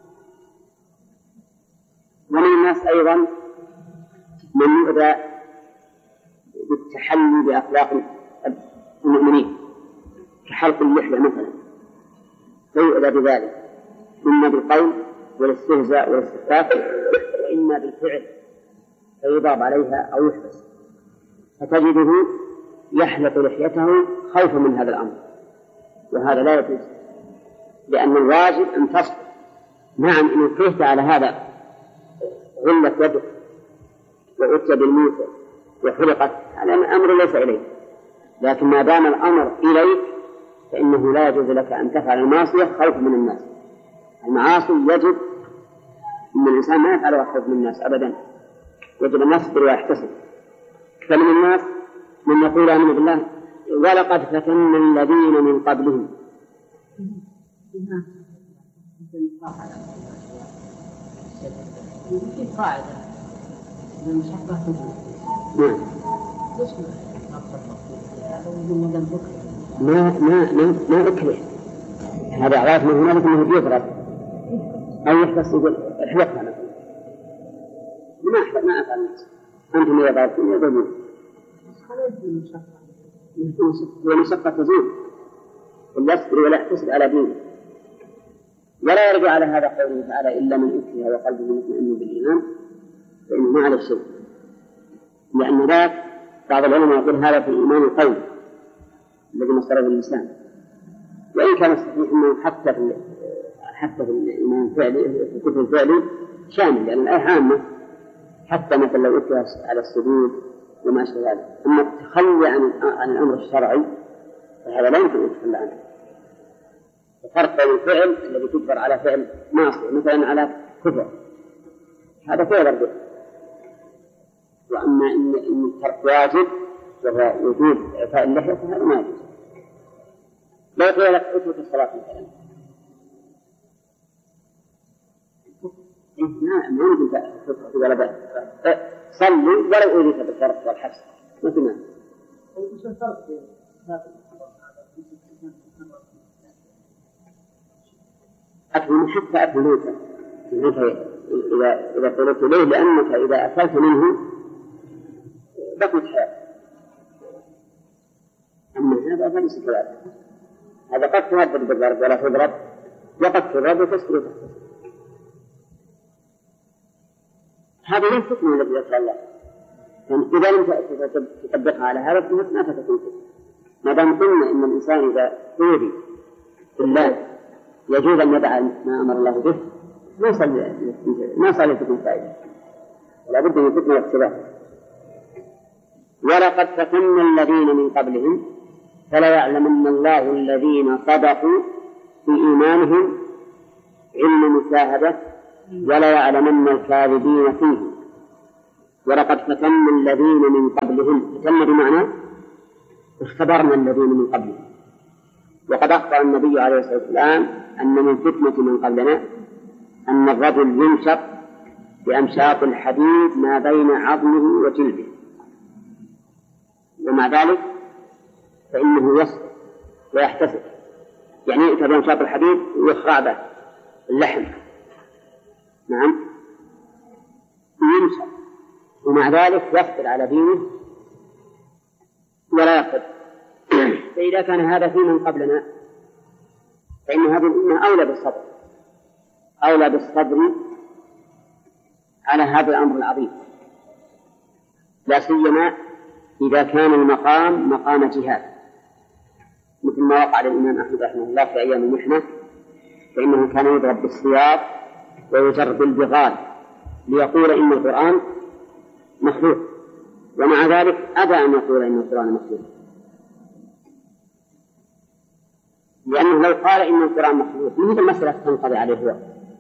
ومن الناس أيضا من يؤذى بالتحلي بأخلاق المؤمنين كحلق اللحية مثلا، فيؤذى بذلك إما بالقول والاستهزاء والاستخفاف وإما بالفعل فيضرب عليها أو يحبس، فتجده يحلق لحيته خوفا من هذا الأمر، وهذا لا يجوز، لأن الواجب أن تصبر. نعم إن كرهت على هذا غلت يدك وأتى بالموت وحلقت، هذا أمر ليس إليك، لكن ما دام الأمر إليك فإنه لا يجوز لك أن تفعل المعصية خوف من الناس. المعاصي يجب أن الإنسان ما يفعلها خوف من الناس أبدا، يجب أن يصبر ويحتسب. فمن الناس من يقول آمنا بالله ولقد فتنا الذين من قبلهم.
في قاعدة من المشقة
نعم ما ما ما ما أكره هذا عارف من هنالك أنه يضرب أو يحبس يقول احلقها مثلا، ما أحب ما أفعل أنتم يا ضاربون يضربون، والمشقة تزول واليسر ولا يحتسب على دينه. ولا يرجع على هذا قوله تعالى إلا من أكره وقلبه مطمئن بالإيمان فإنه ما على الشيء، لأن ذاك بعض العلماء يقول هذا في الإيمان القوي الذي مصدره الإنسان، وإن كان صحيح أنه حتى في حتى في الإيمان الفعلي في الكفر الفعلي شامل، لأن الآية عامة حتى مثلا لو أكره على السجود وما أشبه ذلك. أما التخلي عن عن الأمر الشرعي فهذا لا يمكن أن يتخلى عنه. فرق بين الفعل الذي تكبر على فعل معصية مثلا على كفر هذا كفر به، وأما إن إن الترك واجب وهو وجود إعفاء اللحية فهذا ما يجوز. لا يقول لك اترك الصلاة مثلا، ما ما يمكن تترك ولا بأس، صلي ولو أوذيت بالفرق والحبس ما في مانع.
وش الفرق بين
أكل حتى أكل موسى إذا إذا قلت إليه لأنك إذا أكلت منه بقيت حياة. أما هذا فليس كذلك، هذا قد تهدد بالضرب ولا تضرب، وقد تضرب وتسكت. هذا هو الحكم الذي يطلع الله، يعني إذا لم تطبقها على هذا فهي ما تكون. ما دام قلنا إن الإنسان إذا أوذي بالله يجوز أن يدع ما أمر الله به ما صار ما صار تكون فائدة، ولا بد من فتنة واقتباس. ولقد فتنا الذين من قبلهم فلا يعلمن الله الذين صدقوا في إيمانهم علم مشاهدة ولا يعلمن الكاذبين فيه. ولقد فتنا الذين من قبلهم. فتنا بمعنى اختبرنا الذين من قبلهم. وقد أخبر النبي عليه الصلاة والسلام أن من فتنة من قبلنا أن الرجل ينشط بأمشاط الحديد ما بين عظمه وجلده، ومع ذلك فإنه يصبر ويحتسب، يعني يؤتى بأمشاط الحديد ويخرع به اللحم، نعم، ينشط، ومع ذلك يصبر على دينه ولا يقبل. فإذا كان هذا في من قبلنا فإن هذه الأمة أولى بالصبر، أولى بالصبر على هذا الأمر العظيم، لا سيما إذا كان المقام مقام جهاد، مثل ما وقع للإمام أحمد رحمه الله في أيام المحنة، فإنه كان يضرب بالسياط ويجر بالبغال ليقول إن القرآن مخلوق، ومع ذلك أبى أن يقول إن القرآن مخلوق، لأنه لو قال إن القرآن مخلوق مثل المسألة تنقضي عليه هو،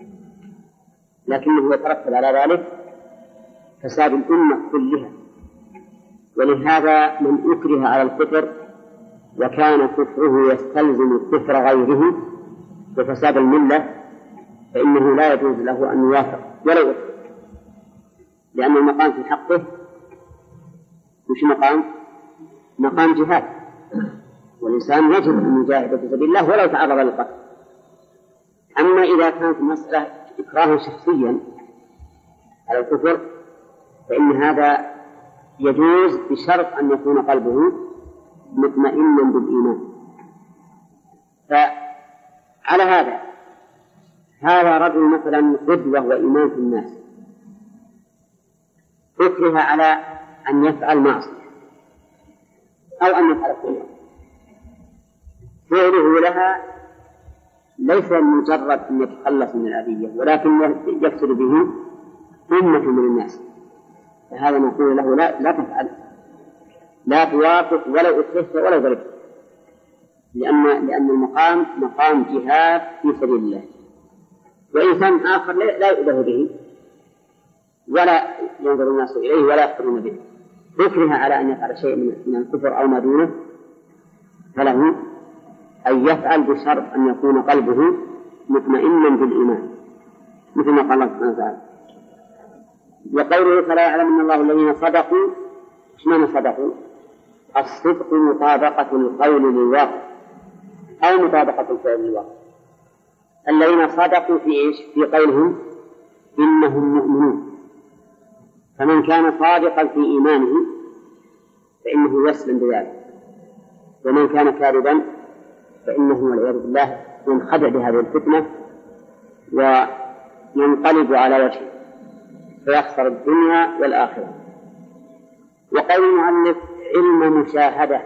لكنه يترتب على ذلك فساد الأمة كلها. ولهذا من أكره على الكفر وكان كفره يستلزم كفر غيره وفساد الملة فإنه لا يجوز له أن يوافق ولو أكره، لأن المقام في حقه مش مقام مقام جهاد، والإنسان يجب أن يجاهد في سبيل الله ولو تعرض للقتل. أما إذا كانت المسألة إكراها شخصيا على الكفر فإن هذا يجوز بشرط أن يكون قلبه مطمئنا بالإيمان. فعلى هذا هذا رجل مثلا قدوة وإيمان في الناس أكره على أن يفعل معصية أو أن يفعل كفرا، فعله لها ليس مجرد أن يتخلص من الأذية ولكن يفسد به أمة من الناس، فهذا نقول له لا, لا تفعل، لا توافق ولو أكرهت ولو ضربت، لأن لأن المقام مقام جهاد في سبيل الله. وإنسان آخر لا يؤذه به ولا ينظر الناس إليه ولا يقترون به، أكره على أن يفعل شيء من الكفر أو ما دونه، فله أن يفعل بشرط أن يكون قلبه مطمئنا بالإيمان، مثل ما قال الله سبحانه وتعالى. وقوله فلا يعلمن الله الذين صدقوا، ايش معنى صدقوا؟ الصدق مطابقة القول للواقع أو مطابقة الفعل للواقع. الذين صدقوا في ايش؟ في قولهم إنهم مؤمنون، فمن كان صادقا في إيمانه فإنه يسلم بذلك، ومن كان كاذبا فإنه والعياذ بالله ينخدع بهذه الفتنة وينقلب على وجهه فيخسر الدنيا والآخرة. وقول المؤلف علم مشاهدة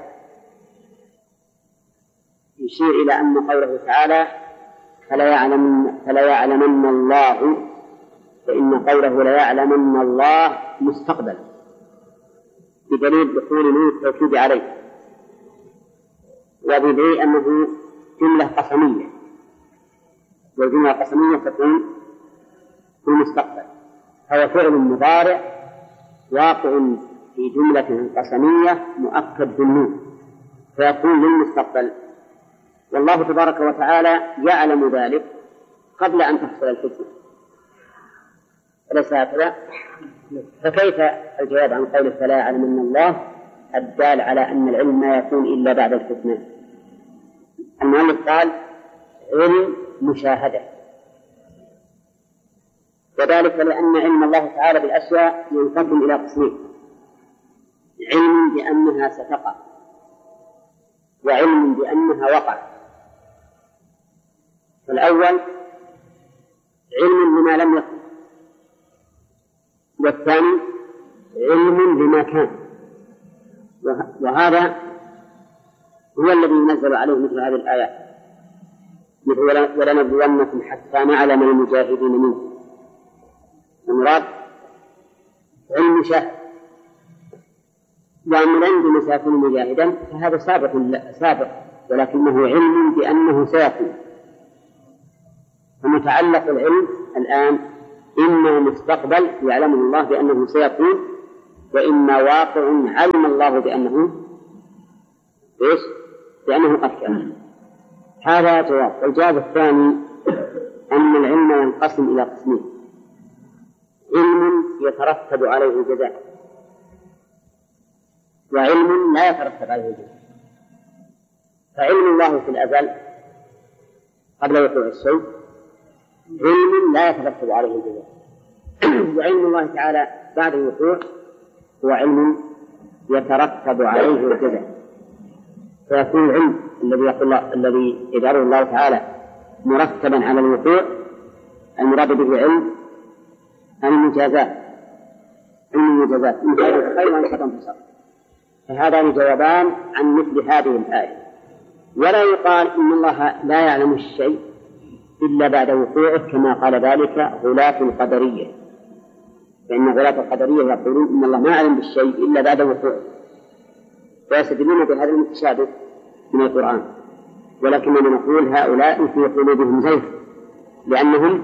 يشير إلى أن قوله تعالى فلا يعلمن, فلا يعلمن الله، فإن قوله لا يعلمن الله مستقبل بدليل دخول نون التوكيد عليه، وبدليل أنه جملة قسمية، والجملة القسمية تكون في المستقبل، هو فعل مضارع واقع في جملة قسمية مؤكد بالنون فيكون للمستقبل، والله تبارك وتعالى يعلم ذلك قبل أن تحصل الفتنة، أليس هكذا؟ فكيف الجواب عن قوله فلا يعلمن الله الدال على أن العلم ما يكون إلا بعد الفتنة؟ المؤلف قال علم مشاهدة، وذلك لأن علم الله تعالى بالأشياء ينقسم إلى قسمين: علم بأنها ستقع، وعلم بأنها وقعت. فالأول علم بما لم يكن، والثاني علم بما كان، وهذا هو الذي ينزل عليه مثل هذه الآيات، مثل ولنبلونكم حتى نعلم المجاهدين منكم. المراد علم شهد، ومن عند مساكن مجاهدا فهذا سابق سابق ولكنه علم بأنه سيكون. فمتعلق العلم الآن إما مستقبل يعلمه الله بأنه سيكون، وإما واقع علم الله بأنه إيش؟ بأنه قد كان. هذا جواب. الجواب الثاني أن العلم ينقسم إلى قسمين: علم يترتب عليه الجزاء، وعلم لا يترتب عليه الجزاء. فعلم الله في الأزل قبل وقوع الشيء علم لا يترتب عليه الجزاء، وعلم الله تعالى بعد الوقوع هو علم يترتب عليه الجزاء. فيكون العلم الذي يقول الله الذي يجعله الله تعالى مرتبا على الوقوع المراد به علم المجازات، علم المجازات إن كان خيرا فانتصر. فهذان جوابان عن مثل هذه الآية. ولا يقال إن الله لا يعلم الشيء إلا بعد وقوعه كما قال ذلك غلاة القدرية، فإن غلاة القدرية يقولون إن الله ما يعلم بالشيء إلا بعد وقوعه، ويستدلون بهذا المتشابه من القرآن. ولكننا نقول هؤلاء في قلوبهم زيغ، لأنهم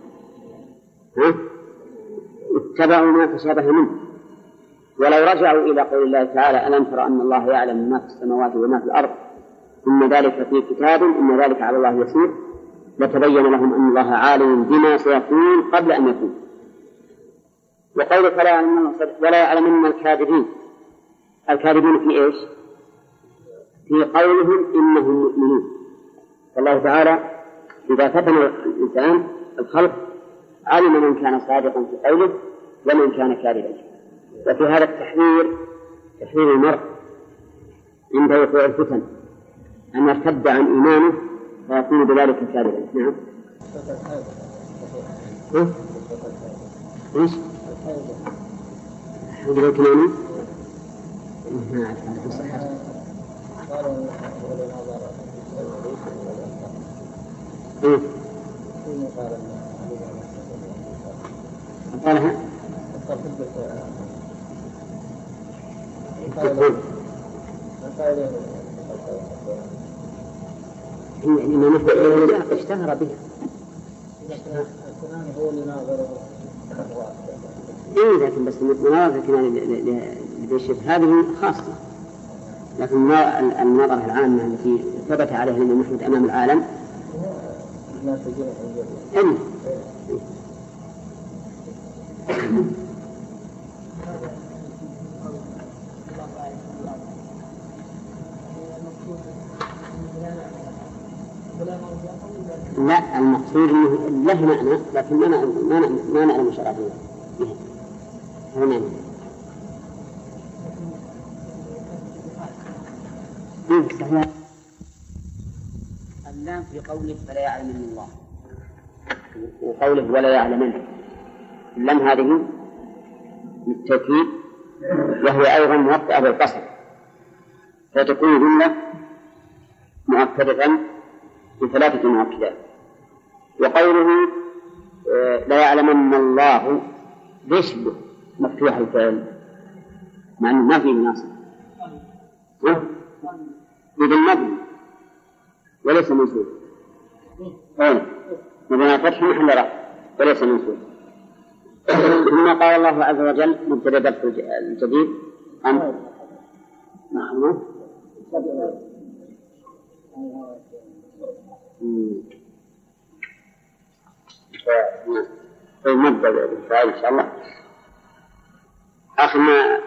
اتبعوا ما تشابه منه. ولو رجعوا إلى قول الله تعالى ألم تر أن الله يعلم ما في السماوات وما في الأرض إن ذلك في كتاب إن ذلك على الله يسير لتبين لهم أن الله عالم بما سيكون قبل أن يكون. وقولك ولا يعلمن الكاذبين، الكاذبين في إيش؟ في قولهم إنهم مؤمنون. فالله تعالى إذا فتن الإنسان الخلق علم من كان صادقا في قوله ومن كان كاذبا. وفي هذا التحذير تحذير المرء عند وقوع الفتن أن يرتد عن إيمانه فيكون بذلك كاذبا. نعم. إيش؟ حول الكلام. ما أعرف صحته. إيه. قالها. إن نحن اشتهر بها. إيه لكن بس مناظرة كمان للشبه هذه خاصة، لكن المناظرة العامة التي ثبت عليها الإمام أحمد أمام العالم إن لا المقصود أنه له معنى لكن ما ما ما نعلم شرعه بها. هو معنى صحيح. اللام في قوله فلا يعلمن الله وقوله ولا يعلمن، اللام هذه للتأكيد وهي أيضا موطئة بالقصر، فتكون جملة مؤكدة بثلاثة مؤكدات. وقوله لا يعلمن الله يشبه مفتوح الفعل مع أنه ما فيه مناسب إذن مبني وليس منصوب، مبنى فتح محل رفع وليس منصوب. ثم قال الله عز وجل مبتدأ درس الجديد أم نعم فنبدأ بالفعل إن شاء الله. آخر ما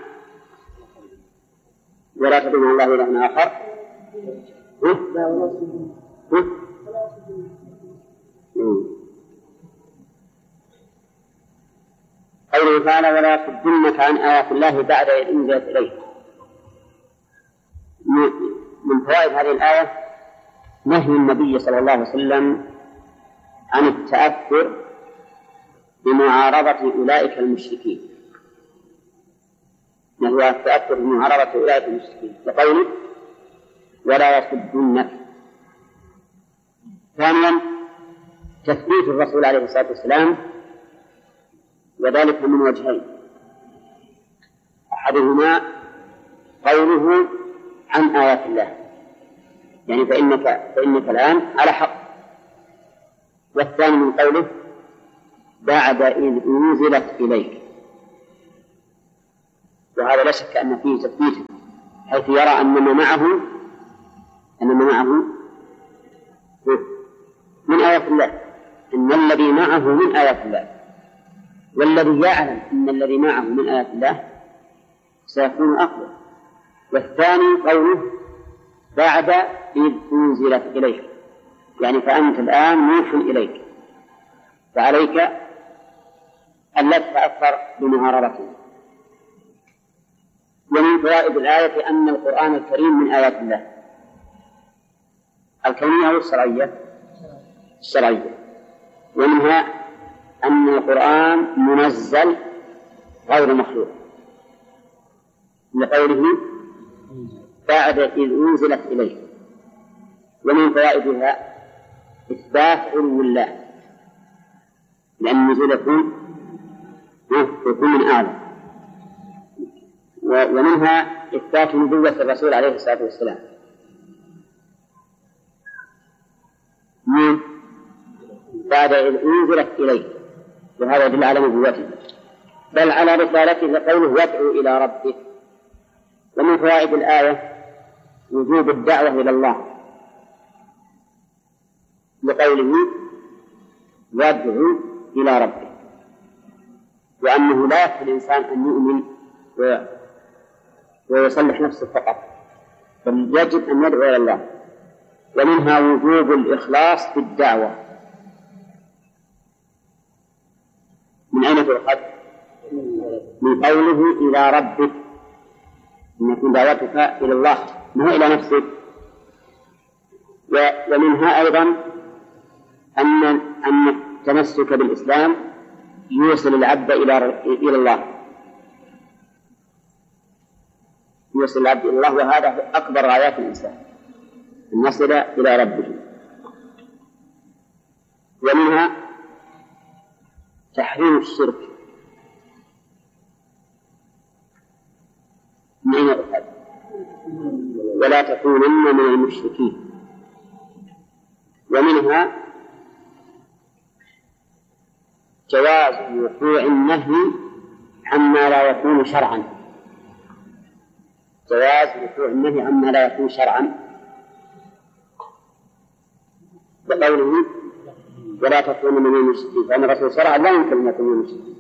ولا تدعوا الله إلى آخر قوله تعالى ولا يصدنك عن آيات الله بعد إذ أنزلت إليك. من فوائد هذه الآية نهي النبي صلى الله عليه وسلم عن التأثر بمعارضة أولئك المشركين، نهي التأثر بمعارضة أولئك المشركين كقوله ولا يصدنك. ثانيا تثبيت الرسول عليه الصلاة والسلام، وذلك من وجهين: أحدهما قوله عن آيات الله، يعني فإنك, فإنك الآن على حق، والثاني من قوله بعد إذ أنزلت إليك. وهذا لا شك أن فيه تثبيت، حيث يرى أن ما معه أن ما معه من آيات الله، إن الذي معه من آيات الله، والذي يعلم أن الذي معه من آيات الله سيكون أقوى. والثاني قوله بعد إذ أنزلت إليك، يعني فأنت الآن موحى إليك، فعليك أن لا تتأثر بمهارته. ومن فوائد الآية أن القرآن الكريم من آيات الله الكونية والشرعية الشرعية، ومنها أن القرآن منزل غير مخلوق، لقوله بعد إذ أنزلت إليه. ومن فوائدها إثبات علو الله، لأن النزول يكون يكون من أعلى. ومنها إثبات نبوة الرسول عليه الصلاة والسلام من بعد إذ أنزلت إليه، وهذا يدل على نبوته بل على رسالته، لقوله وادعو إلى ربك. ومن فوائد الآية وجوب الدعوة إلى الله، لقوله وادعو إلى ربك، وأنه لا يكفي الإنسان أن يؤمن ويصلح نفسه فقط، بل يجب أن يدعو إلى الله. ومنها وجوب الإخلاص في الدعوة. من أين تؤخذ؟ من قوله إلى ربك، أن يكون دعوتك إلى الله مو إلى نفسك. ومنها أيضا أن أن التمسك بالإسلام يوصل العبد إلى إلى الله، يوصل العبد إلى الله، وهذا أكبر غايات الإنسان أن يصل إلى ربه. ومنها تحريم الشرك. من أين أخذ؟ ولا تكونن من المشركين. ومنها جواز وقوع النهي عما لا يكون شرعا، جواز وقوع النهي عما لا يكون شرعا، بقوله ولا تكونن من المشركين، فإن الرسول شرعا لا يمكن أن يكون من المشركين.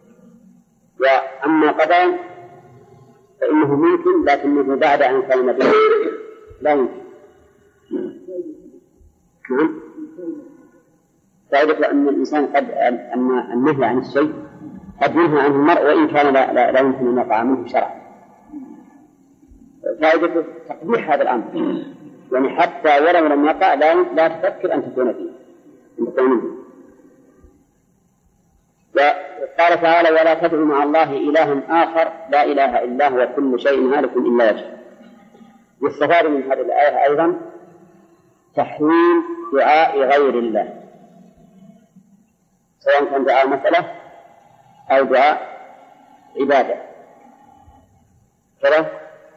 وأما قدرا فإنه ممكن، لكنه بعد أن كان نبيا لا يمكن. نعم. فائدة أن الإنسان قد أن النهي عن الشيء قد ينهى عنه المرء وإن كان لا, لا, لا يمكن أن يقع منه شرعا. فائدة تقبيح هذا الأمر، يعني حتى ولو لم يقع لا, لا تفكر أن تكون فيه، أن تكون منه. وقال تعالى ولا تدعوا مع الله إلها آخر لا إله إلا هو كل شيء هالك إلا وجهه. والصفاد من هذه الآية أيضا تحريم دعاء غير الله، سواء كان دعاء مسألة أو دعاء عبادة. كذا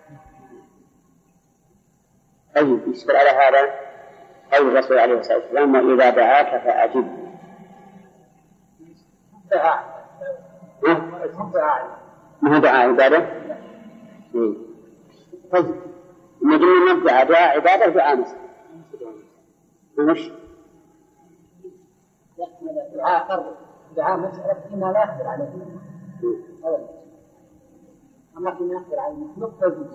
أي يشكل على هذا قول الرسول عليه الصلاة والسلام وإذا دعاك فأجب. ما هو دعاء عبادة؟ طيب نجم نبدأ دعاء عبادة ودعاء مسألة. مش
دعاء قرب دعاء مسألة فيما لا يقدر عليه أولا، أما فيما يقدر عليه المخلوق فيجوز.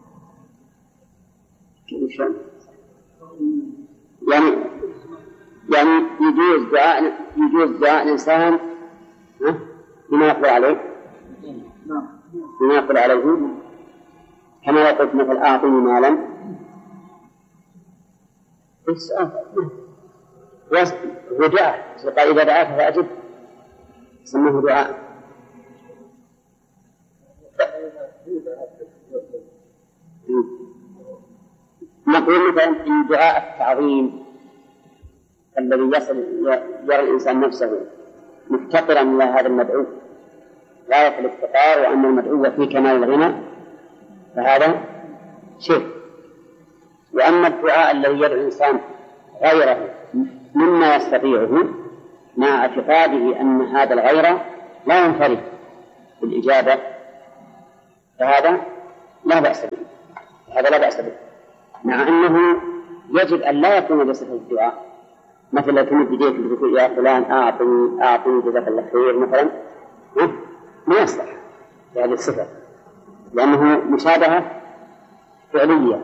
يعني يعني يجوز دعاء يجوز دعاء الإنسان بما يقدر عليه، بما يقدر عليه، كما يقول مثل أعطني مالا. هو دعاء، قال إذا دعاك فأجب، سموه دعاء. نقول مثلا إن دعاء التعظيم الذي يصل يرى الإنسان نفسه مفتقرا إلى هذا المدعو غاية الافتقار، وأن المدعو في كمال الغنى، فهذا شرك. وأما الدعاء الذي يدعو الإنسان غيره مما يستطيعه مع اعتقاده أن هذا الغير لا ينفرد بالإجابة، فهذا لا بأس به، هذا لا بأس به، مع أنه يجب أن لا يكون بصفة الدعاء، مثلا تمد يديك بتقول يا فلان أعطني أعطني جزاك الله خير مثلا، ما يصلح بهذه الصفة، لأنه مشابهة فعلية